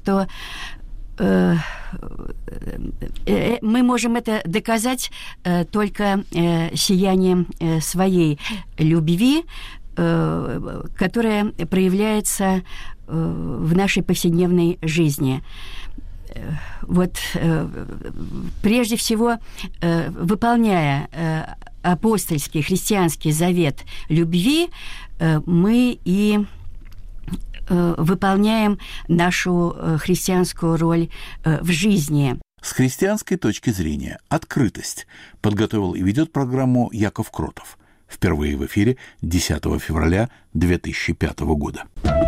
что мы можем это доказать только сиянием своей любви, которая проявляется в нашей повседневной жизни. Вот прежде всего, выполняя апостольский христианский завет любви, мы и выполняем нашу христианскую роль в жизни. С христианской точки зрения открытость подготовил и ведет программу Яков Кротов. Впервые в эфире 10 февраля 2005 года.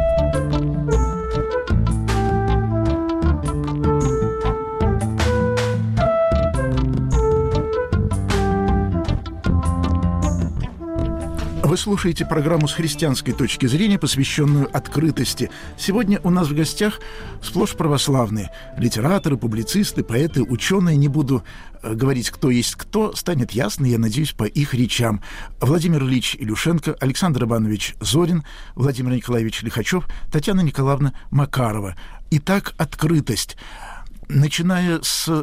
Вы слушаете программу «С христианской точки зрения», посвященную открытости. Сегодня у нас в гостях сплошь православные. Литераторы, публицисты, поэты, ученые. Не буду говорить, кто есть кто. Станет ясно, я надеюсь, по их речам. Владимир Ильич Илюшенко, Александр Иванович Зорин, Владимир Николаевич Лихачев, Татьяна Николаевна Макарова. Итак, открытость. Начиная с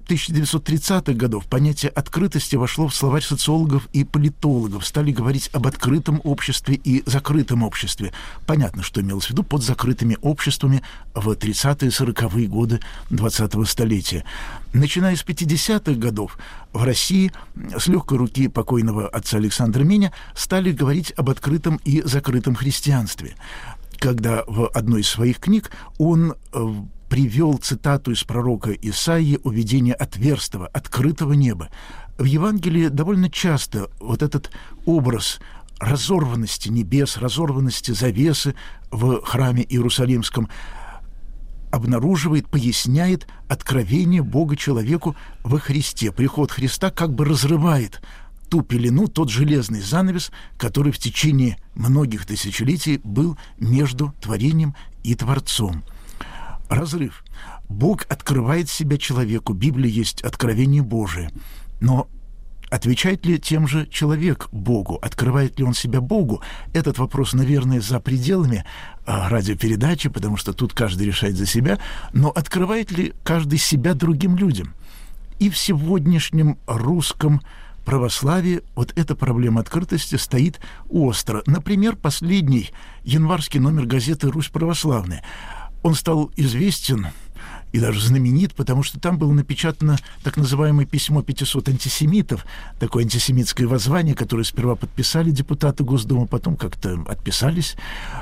1930-х годов понятие открытости вошло в словарь социологов и политологов. Стали говорить об открытом обществе и закрытом обществе. Понятно, что имелось в виду под закрытыми обществами в 30-е, 40-е годы 20-го столетия. Начиная с 50-х годов в России с легкой руки покойного отца Александра Меня стали говорить об открытом и закрытом христианстве. Когда в одной из своих книг он привел цитату из пророка Исаии о видении отверстого, открытого неба. В Евангелии довольно часто вот этот образ разорванности небес, разорванности завесы в храме Иерусалимском обнаруживает, поясняет откровение Бога человеку во Христе. Приход Христа как бы разрывает ту пелену, тот железный занавес, который в течение многих тысячелетий был между творением и Творцом. Разрыв. Бог открывает себя человеку. Библия есть откровение Божие. Но отвечает ли тем же человек Богу? Открывает ли он себя Богу? Этот вопрос, наверное, за пределами радиопередачи, потому что тут каждый решает за себя. Но открывает ли каждый себя другим людям? И в сегодняшнем русском православии вот эта проблема открытости стоит остро. Например, последний январский номер газеты «Русь православная». Он стал известен и даже знаменит, потому что там было напечатано так называемое письмо 500 антисемитов, такое антисемитское воззвание, которое сперва подписали депутаты Госдумы, потом как-то отписались.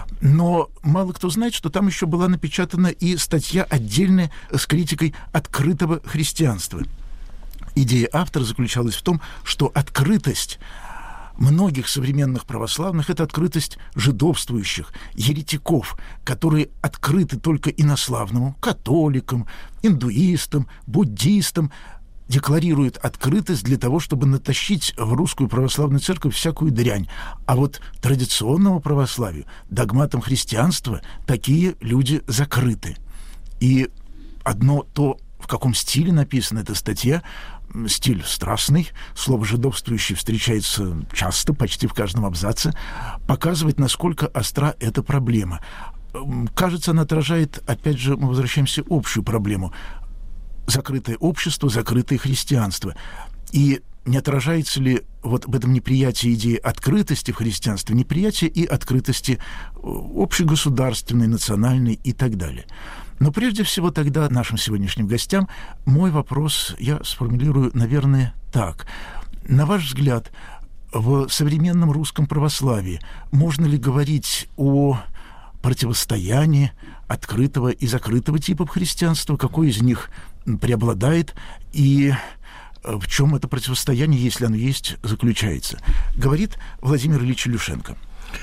Но мало кто знает, что там еще была напечатана и статья отдельная с критикой открытого христианства. Идея автора заключалась в том, что открытость многих современных православных – это открытость жидовствующих, еретиков, которые открыты только инославному, католикам, индуистам, буддистам, декларируют открытость для того, чтобы натащить в русскую православную церковь всякую дрянь. А вот традиционному православию, догматам христианства такие люди закрыты. И одно то, в каком стиле написана эта статья, стиль страстный, слово «жидовствующий» встречается часто, почти в каждом абзаце, показывает, насколько остра эта проблема. Кажется, она отражает, опять же, мы возвращаемся к общую проблему. Закрытое общество, закрытое христианство. И не отражается ли вот в этом неприятии идеи открытости в христианстве, неприятие и открытости общегосударственной, национальной и так далее. Но прежде всего тогда нашим сегодняшним гостям мой вопрос я сформулирую, наверное, так. На ваш взгляд, в современном русском православии можно ли говорить о противостоянии открытого и закрытого типов христианства? Какой из них преобладает и в чем это противостояние, если оно есть, заключается? Говорит Владимир Ильич Илюшенко.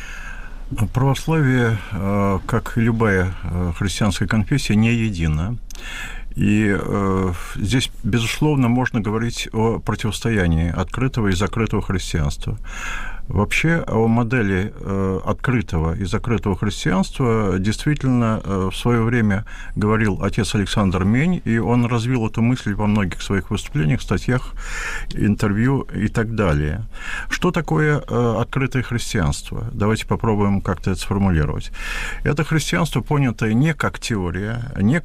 Православие, как и любая христианская конфессия, не едино. И здесь, безусловно, можно говорить о противостоянии открытого и закрытого христианства. Вообще о модели открытого и закрытого христианства действительно в свое время говорил отец Александр Мень, и он развил эту мысль во многих своих выступлениях, статьях, интервью и так далее. Что такое открытое христианство? Давайте попробуем как-то это сформулировать. Это христианство, понятое не как теория, не